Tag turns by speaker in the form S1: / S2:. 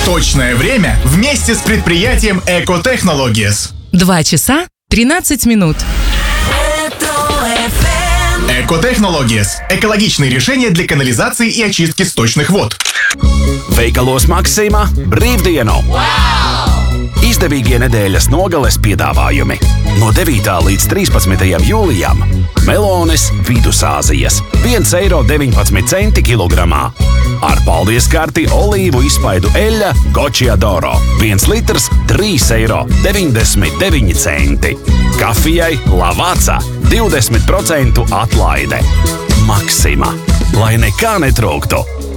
S1: Точное время вместе с предприятием Экотехнологиes.
S2: 2 часа 13 минут.
S1: Экотехнологиes – экологичные решения для канализации и очистки сточных вод.
S3: Veikalos Maxima brīvdienu! Izdevīgie nedēļas nogales piedāvājumi. No 9. līdz 13. jūlijam melones Vidusāzijas 1,19 eiro kilogramā. Ar paldies karti olīvu izspaidu eļļa Gocciadoro 1 litrs 3,99 eiro. Kafijai Lavazza 20% atlaide. Maxima, lai nekā netrūktu.